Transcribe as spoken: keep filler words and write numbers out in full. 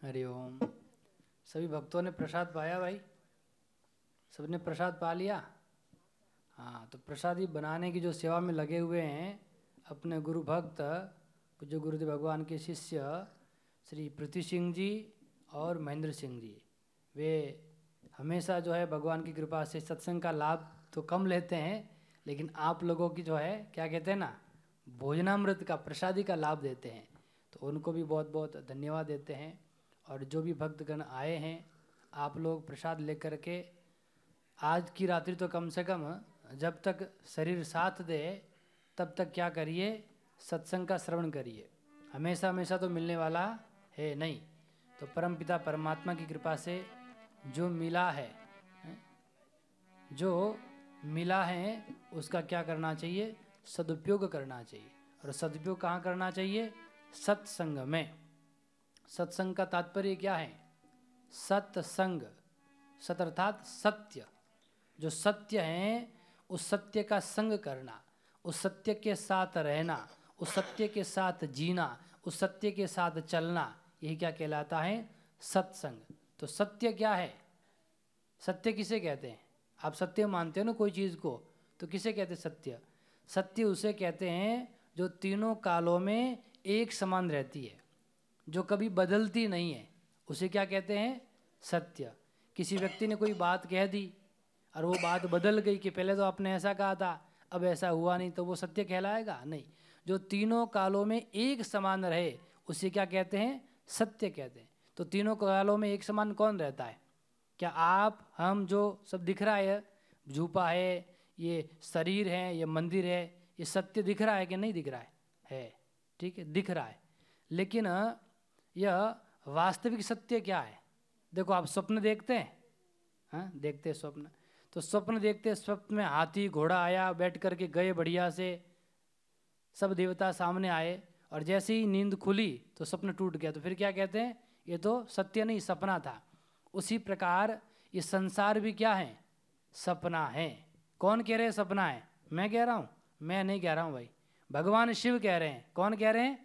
हरि ओम। सभी भक्तों ने प्रसाद पाया भाई? सबने प्रसाद पा लिया? हाँ, तो प्रसादी बनाने की जो सेवा में लगे हुए हैं अपने गुरु भक्त पूज्य गुरुदेव भगवान के शिष्य श्री पृथ्वी सिंह जी और महेंद्र सिंह जी, वे हमेशा जो है भगवान की कृपा से सत्संग का लाभ तो कम लेते हैं, लेकिन आप लोगों की जो है क्या कहते हैं ना, भोजनामृत का प्रसादी का लाभ देते हैं। तो उनको भी बहुत बहुत धन्यवाद देते हैं। और जो भी भक्तगण आए हैं, आप लोग प्रसाद लेकर के आज की रात्रि तो कम से कम जब तक शरीर साथ दे तब तक क्या करिए, सत्संग का श्रवण करिए। हमेशा हमेशा तो मिलने वाला है नहीं। तो परमपिता परमात्मा की कृपा से जो मिला है जो मिला है उसका क्या करना चाहिए, सदुपयोग करना चाहिए। और सदुपयोग कहाँ करना चाहिए, सत्संग में। सत्संग का तात्पर्य क्या है, सत्संग, सत अर्थात सत्य। जो सत्य है उस सत्य का संग करना, उस सत्य के साथ रहना, उस सत्य के साथ जीना, उस सत्य के साथ चलना, यही क्या कहलाता है, सत्संग। तो सत्य क्या है, सत्य किसे कहते हैं? आप सत्य मानते हो ना कोई चीज़ को, तो किसे कहते हैं सत्य? सत्य उसे कहते हैं जो तीनों कालों में एक समान रहती है, जो कभी बदलती नहीं है, उसे क्या कहते हैं, सत्य। किसी व्यक्ति ने कोई बात कह दी और वो बात बदल गई कि पहले तो आपने ऐसा कहा था अब ऐसा हुआ नहीं, तो वो सत्य कहलाएगा नहीं। जो तीनों कालों में एक समान रहे उसे क्या कहते हैं, सत्य कहते हैं। तो तीनों कालों में एक समान कौन रहता है? क्या आप हम जो सब दिख रहा है, झूपा है, ये शरीर है, ये मंदिर है, ये सत्य दिख रहा है कि नहीं दिख रहा है? है, ठीक है, दिख रहा है। लेकिन यह वास्तविक सत्य क्या है? देखो, आप स्वप्न देखते हैं, हाँ देखते हैं स्वप्न। तो स्वप्न देखते, स्वप्न में हाथी घोड़ा आया, बैठ करके गए बढ़िया से, सब देवता सामने आए, और जैसे ही नींद खुली तो स्वप्न टूट गया। तो फिर क्या कहते हैं, ये तो सत्य नहीं सपना था। उसी प्रकार ये संसार भी क्या है, सपना है। कौन कह रहे हैं सपना है? मैं कह रहा हूँ? मैं नहीं कह रहा हूँ भाई, भगवान शिव कह रहे हैं। कौन कह रहे हैं?